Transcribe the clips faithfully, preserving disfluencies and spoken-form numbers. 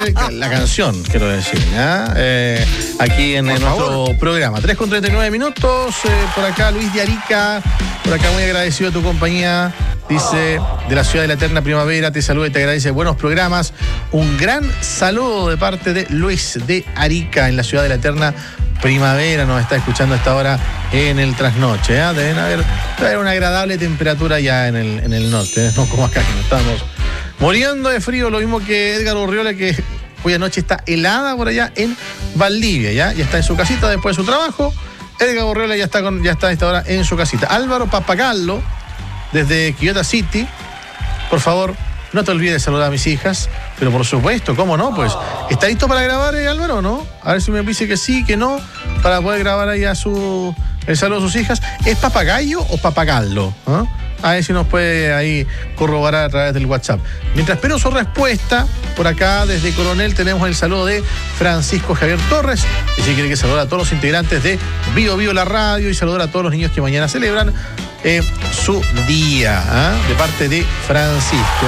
el, la canción, quiero decir, ¿ya? Eh, aquí en, en nuestro programa. tres con treinta y nueve minutos. Eh, por acá Luis de Arica. Por acá muy agradecido a tu compañía. Dice, de la ciudad de la eterna primavera, te saluda y te agradece buenos programas. Un gran saludo de parte de Luis de Arica, en la ciudad de la eterna primavera. Nos está escuchando a esta hora en el trasnoche. ¿eh? Deben haber, debe haber una agradable temperatura ya en el, en el norte, ¿eh? No como acá, que no estamos muriendo de frío. Lo mismo que Edgar Urriola, que hoy anoche está helada por allá en Valdivia. Ya, ya está en su casita después de su trabajo. Edgar Urriola ya está, con, ya está a esta hora en su casita. Álvaro Papagallo, desde Quillota City, por favor, no te olvides de saludar a mis hijas, pero por supuesto, ¿cómo no? Pues, ¿está listo para grabar, eh, Álvaro, no? A ver si me dice que sí, que no, para poder grabar ahí a su, el saludo a sus hijas. ¿Es Papagallo o Papagallo? ¿Eh? A ver si nos puede ahí corroborar a través del WhatsApp. Mientras espero su respuesta, por acá desde Coronel tenemos el saludo de Francisco Javier Torres, que sí quiere que saludar a todos los integrantes de Bio Bio la radio y saludar a todos los niños que mañana celebran eh, su día, ¿eh? de parte de Francisco.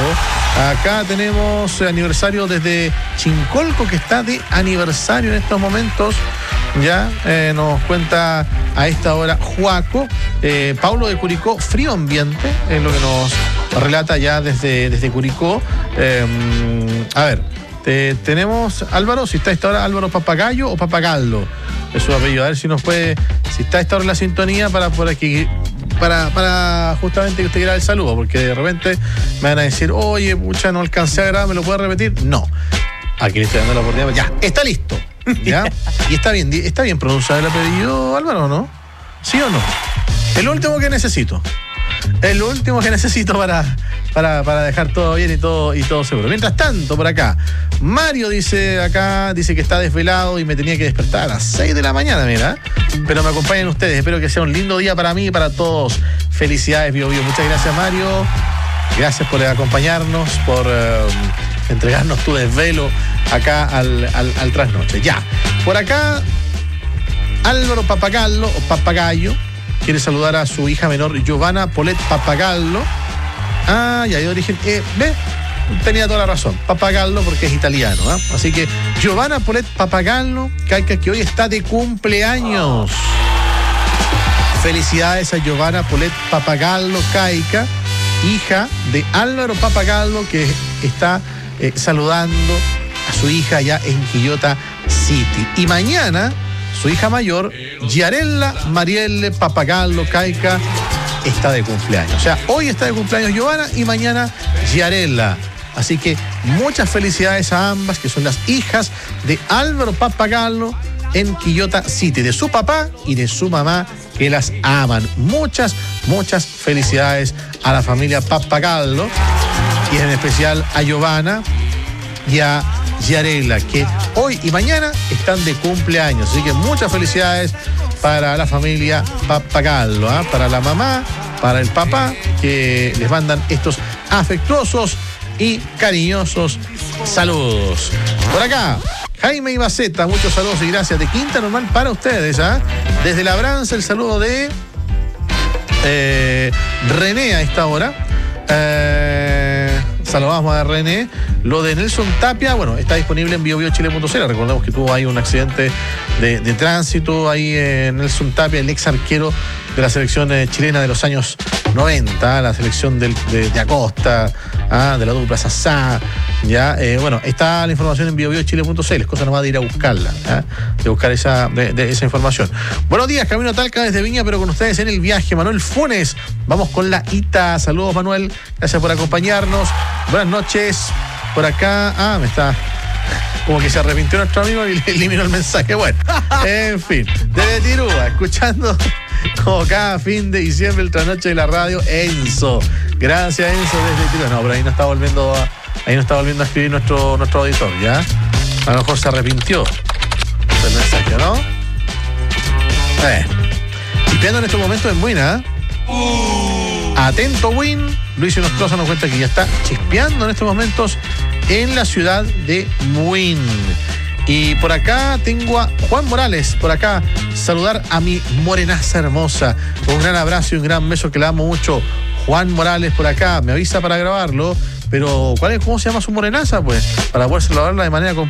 Acá tenemos aniversario desde Chincolco, que está de aniversario en estos momentos. Ya eh, nos cuenta a esta hora Juaco. eh, Paulo de Curicó, frío ambiente, es lo que nos relata ya desde, desde Curicó. eh, a ver, te, tenemos Álvaro, si está a esta hora Álvaro Papagallo o Papagallo es su apellido. A ver si nos puede, si está a esta hora en la sintonía para por aquí, para, para justamente que usted quiera el saludo, porque de repente me van a decir, oye, pucha, no alcancé a grabar, ¿me lo puede repetir? No, aquí le estoy dando la oportunidad. Ya, está listo. ¿Ya? Y está bien, está bien pronunciado el apellido, Álvaro, ¿no? ¿Sí o no? Es lo último que necesito. Es lo último que necesito para, para, para dejar todo bien y todo, y todo seguro. Mientras tanto, por acá, Mario dice acá, dice que está desvelado y me tenía que despertar a las seis de la mañana, mira. Pero me acompañan ustedes. Espero que sea un lindo día para mí y para todos. Felicidades, Bio Bio. Muchas gracias, Mario. Gracias por acompañarnos, por uh, entregarnos tu desvelo acá al, al, al trasnoche. Ya, por acá Álvaro Papagallo o Papagallo quiere saludar a su hija menor Giovanna Polet Papagallo. Ah, ya, de origen, eh, ve, tenía toda la razón, Papagallo, porque es italiano, ¿eh? Así que Giovanna Polet Papagallo, Caica, que hoy está de cumpleaños. Felicidades a Giovanna Polet Papagallo, Caica, hija de Álvaro Papagallo, que está eh, saludando a su hija allá en Quillota City. Y mañana su hija mayor, Giarella Marielle Papagallo Caica, está de cumpleaños. O sea, hoy está de cumpleaños Giovanna y mañana Giarella. Así que muchas felicidades a ambas, que son las hijas de Álvaro Papagallo en Quillota City, de su papá y de su mamá, que las aman. Muchas, muchas felicidades a la familia Papagallo y en especial a Giovanna y a Giarella, que hoy y mañana están de cumpleaños. Así que muchas felicidades para la familia Papagallo, ¿eh? Para la mamá, para el papá, que les mandan estos afectuosos y cariñosos saludos. Por acá, Jaime Ibaceta, muchos saludos y gracias de Quinta Normal para ustedes, ¿eh? Desde Labranza, el saludo de eh, René a esta hora. Eh, saludamos a René. Lo de Nelson Tapia, bueno, está disponible en bio bio chile punto c l. Recordemos que tuvo ahí un accidente de, de tránsito. Ahí eh, Nelson Tapia, el ex arquero de la selección eh, chilena de los años noventa, la selección del, de, de Acosta, ah, de la dupla Sassá. Ya, eh, bueno, está la información en bio bio chile punto c l. Es cosa nomás de ir a buscarla, ¿eh? de buscar esa, de, de esa información. Buenos días, camino a Talca desde Viña, pero con ustedes en el viaje. Manuel Funes, vamos con la Ita. Saludos, Manuel, gracias por acompañarnos. Buenas noches. Por acá, ah, me está, como que se arrepintió nuestro amigo y le eliminó el mensaje. Bueno, en fin, desde Tirúa, escuchando como cada fin de diciembre el trasnoche de la radio, Enzo. Gracias, Enzo, desde Tirúa. No, pero ahí no está volviendo a, ahí no está volviendo a escribir nuestro, nuestro auditor, ¿ya? A lo mejor se arrepintió del mensaje, ¿no? Eh. Limpiando en estos momentos en Buena, ¿eh? Atento, Win. Luis Nostroza nos cuenta que ya está chispeando en estos momentos en la ciudad de Buin. Y por acá tengo a Juan Morales, por acá, saludar a mi morenaza hermosa. Un gran abrazo y un gran beso que le amo mucho. Juan Morales por acá, me avisa para grabarlo, pero ¿cuál es, cómo se llama su morenaza? Pues, para poder saludarla de manera completa.